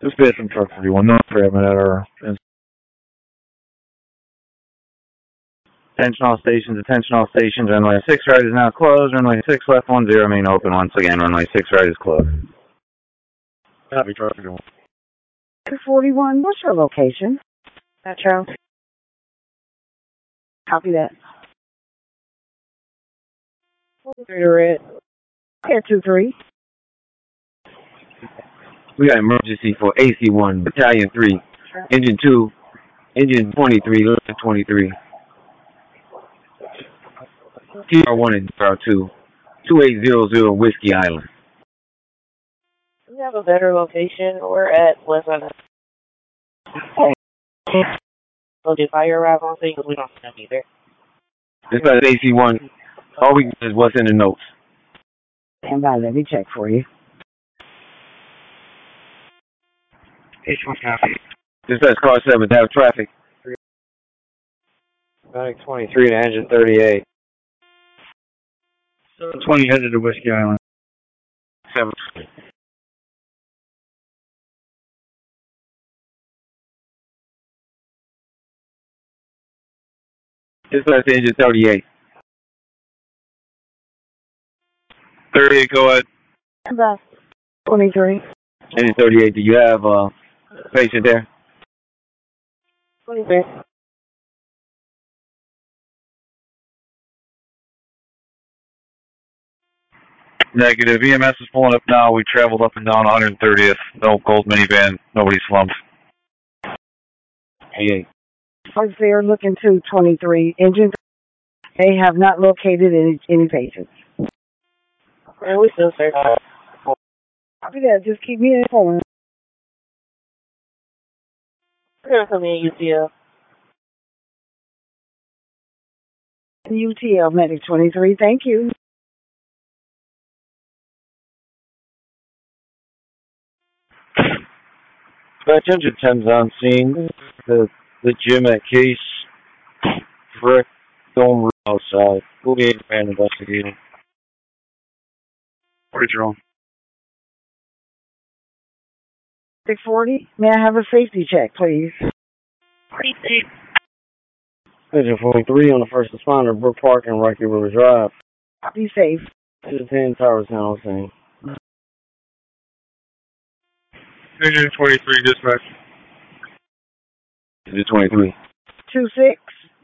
This bid from truck 41, no traffic at our attention all stations, runway 6 right is now closed, runway 6 left 10 remain open once again, runway 6 right is closed. Copy, truck 41. 241, what's your location? Metro. Copy that. 43 red. Air 23. We got emergency for AC1, Battalion 3, Engine 2, Engine 23, Line 23. TR1 and TR2, 2800 Whiskey Island. We have a better location. We're at West Island. So if I arrive on things, we don't have either. This is AC1. All we get is what's in the notes. Stand by, let me check for you. AC1 copy. This is car 7, have traffic. Batic 23 to engine 38. 20 headed to Whiskey Island. 7. This is engine 38. 38, go ahead. Stand by. 23. Engine 38, do you have a patient there? 23. Negative. EMS is pulling up now. We traveled up and down 130th. No gold minivan. Nobody slumped. 88. Parts there looking to 23. Engine. They have not located any patients. And we still search. Copy that. Just keep me informed. We're going to come in UTL. UTL Medic 23. Thank you. Dispatch engine 10's on scene. The gym at Case. Brick Dome Roof outside. We'll be and investigating. 40. 640. May I have a safety check, please? Engine 43 on the first responder, Brook Park and Rocky River Drive. Be safe. 10 Towers now scene. Engine 23 dispatch. Engine 23. 26.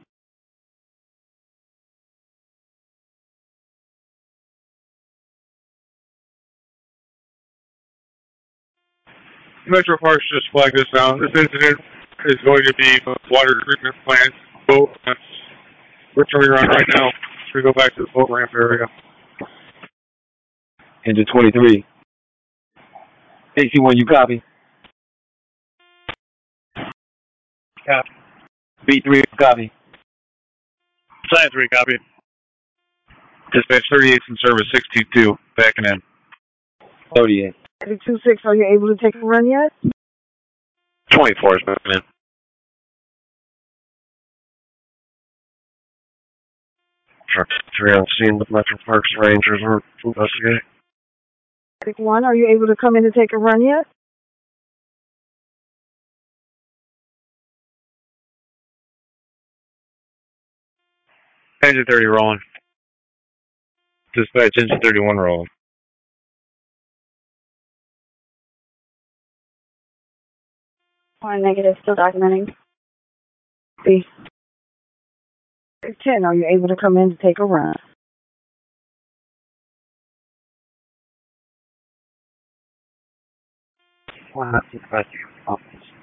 Metro Parks just flagged this down. This incident is going to be a water treatment plant boat. We're turning around right now. We go back to the boat ramp area. Engine 23. AC1, you copy? Copy. B3, copy. Science 3, copy. Dispatch 38's in service 622. Backing in. 38. 26. Are you able to take a run yet? 24 is backing in. Truck 3 on scene with Metro Parks Rangers are investigating. 1. Are you able to come in and take a run yet? Engine 30 rolling. Dispatch engine 31 rolling. Negative, still documenting. B. 10, are you able to come in to take a run? Dispatch office.